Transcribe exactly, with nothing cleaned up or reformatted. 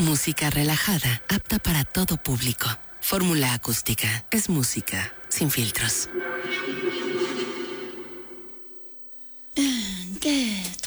Música relajada, apta para todo público. Fórmula Acústica. Es música sin filtros. Good.